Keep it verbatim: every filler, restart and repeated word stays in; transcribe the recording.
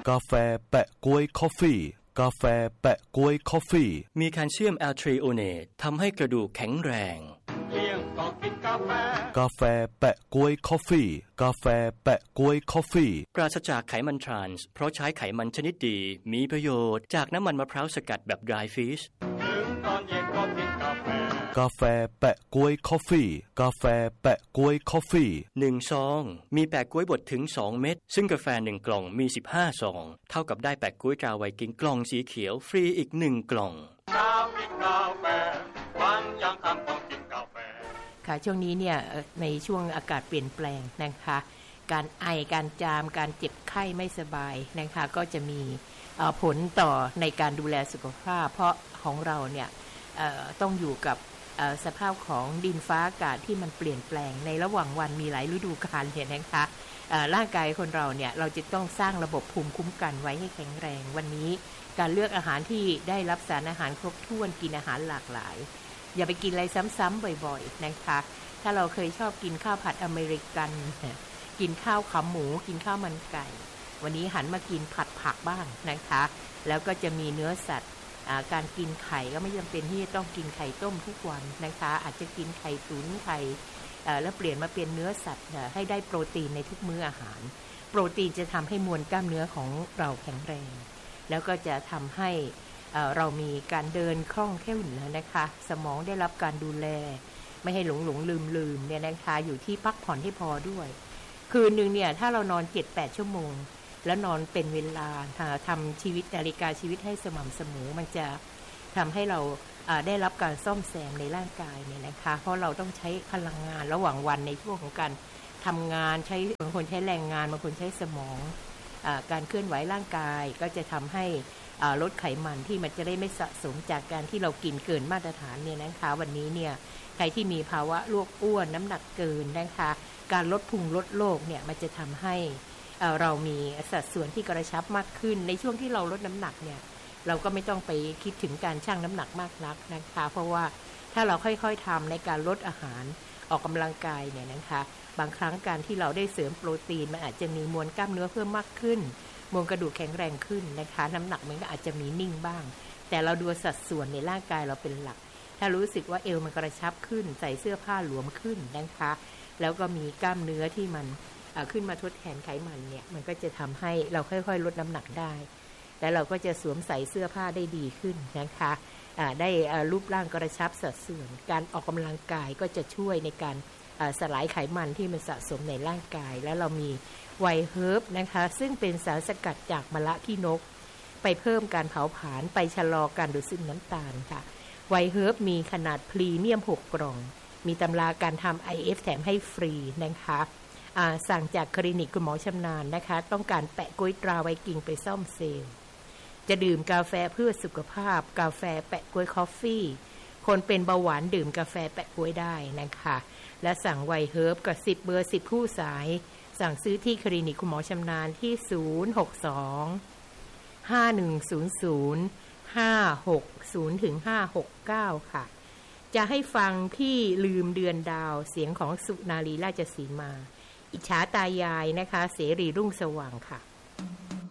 กาแฟแปะก๊วยคอฟฟี่กาแฟแปะก๊วยคอฟฟี่มีแคลเซียมแอลทริโอเนตทำให้กระดูกแข็งแรงเลี้ยงก็กินกาแฟกาแฟแปะก๊วยคอฟฟี่กาแฟแปะก๊วยคอฟฟี่ปราศจากไขมันทรานส์เพราะใช้ไขมันชนิดดีมีประโยชน์จากน้ำมันมะพร้าวสกัดแบบ dry fish ถึงตอนเย็นก็กินกาแฟกาแฟแปะก๊วยคอฟฟี่กาแฟแปะก๊วยคอฟฟี่หนึ่งซองมีแปะก๊วยบดถึงสองเม็ดซึ่งกาแฟหนึ่งกล่องมีสิบห้าซองเท่ากับได้แปะก๊วยตราไวกิ้งกล่องสีเขียวฟรีอีกหนึ่งกล่องเช้ากินกาแฟวันยังค่ำต้องกินกาแฟค่ะช่วงนี้เนี่ยในช่วงอากาศเปลี่ยนแปลงนะคะการไอการจามการเจ็บไข้ไม่สบายนะคะก็จะมีผลต่อในการดูแลสุขภาพเพราะของเราเนี่ยต้องอยู่กับสภาพของดินฟ้าอากาศที่มันเปลี่ยนแปลงในระหว่างวันมีหลายฤดูกาลเนี่ยนะคะร่างกายคนเราเนี่ยเราจะต้องสร้างระบบภูมิคุ้มกันไว้ให้แข็งแรงวันนี้การเลือกอาหารที่ได้รับสารอาหารครบถ้วนกินอาหารหลากหลายอย่าไปกินอะไรซ้ำๆบ่อยๆนะคะถ้าเราเคยชอบกินข้าวผัดอเมริกันกินข้าวขาหมูกินข้าวมันไก่วันนี้หันมากินผัดผักบ้างนะคะแล้วก็จะมีเนื้อสัตว์การกินไข่ก็ไม่จำเป็นที่จะต้องกินไข่ต้มทุกวันนะคะอาจจะกินไข่ตุ๋นไข่แล้วเปลี่ยนมาเป็นเนื้อสัตว์ให้ได้โปรตีนในทุกมื้ออาหารโปรตีนจะทำให้มวลกล้ามเนื้อของเราแข็งแรงแล้วก็จะทำให้เรามีการเดินคล่องแคล่วแล้วนะคะสมองได้รับการดูแลไม่ให้หลงหลงลืมลืมเนี่ยนะคะอยู่ที่พักผ่อนให้พอด้วยคืนนึงเนี่ยถ้าเรานอน เจ็ดถึงแปด ชั่วโมงแล้วนอนเป็นเวลาทำชีวิตนาฬิกาชีวิตให้สม่ำเสมอมันจะทำให้เราได้รับการซ่อมแซมในร่างกายเนี่ยนะคะเพราะเราต้องใช้พลังงานระหว่างวันในช่วงของการทำงานใช้บางคนใช้แรงงานบางคนใช้สมองการเคลื่อนไหวร่างกายก็จะทำให้ลดไขมันที่มันจะได้ไม่สะสมจากการที่เรากินเกินมาตรฐานเนี่ยนะคะวันนี้เนี่ยใครที่มีภาวะโรคอ้วนน้ำหนักเกินนะคะการลดพุงลดโรคเนี่ยมันจะทำให้เรามีสัดส่วนที่กระชับมากขึ้นในช่วงที่เราลดน้ำหนักเนี่ยเราก็ไม่ต้องไปคิดถึงการชั่งน้ำหนักมากนักนะคะเพราะว่าถ้าเราค่อยๆทำในการลดอาหารออกกำลังกายเนี่ยนะคะบางครั้งการที่เราได้เสริมโปรตีนมันอาจจะมีมวลกล้ามเนื้อเพิ่มมากขึ้นมวลกระดูกแข็งแรงขึ้นนะคะน้ำหนักมันก็อาจจะมีนิ่งบ้างแต่เราดูสัดส่วนในร่างกายเราเป็นหลักถ้ารู้สึกว่าเอวมันกระชับขึ้นใส่เสื้อผ้าหลวมขึ้นนะคะแล้วก็มีกล้ามเนื้อที่มันขึ้นมาทดแทนไขมันเนี่ยมันก็จะทำให้เราค่อยๆลดน้ำหนักได้และเราก็จะสวมใส่เสื้อผ้าได้ดีขึ้นนะคะได้รูปร่างกระชับสัดส่วนการออกกำลังกายก็จะช่วยในการสลายไขมันที่มันสะสมในร่างกายและเรามีไวท์เฮิร์บนะคะซึ่งเป็นสารสกัดจากมะระขี้นกไปเพิ่มการเผาผลาญไปชะลอการดูดซึมน้ำตาลค่ะไวท์เฮิร์บมีขนาดพรีเมียมหกกล่องมีตำราการทำ ไอ เอฟ แถมให้ฟรีนะคะสั่งจากคลินิกคุณหมอชำนาญนะคะต้องการแปะก๊วยตราไวกิ้งไปซ่อมเซลล์จะดื่มกาแฟเพื่อสุขภาพกาแฟแปะก๊วยคอฟฟี่คนเป็นเบาหวานดื่มกาแฟแปะก๊วยได้นะคะและสั่งไวท์เฮิร์บกับสิบเบอร์สิบคู่สายสั่งซื้อที่คลินิกคุณหมอชำนาญที่ศูนย์ หก สอง ห้า หนึ่ง ศูนย์ ศูนย์ ห้า หก ศูนย์ ถึง ห้า หก เก้าค่ะจะให้ฟังพี่ลืมเดือนดาวเสียงของสุนารีราชสีมาอิจฉาตายายนะคะเสรีรุ่งสว่างค่ะ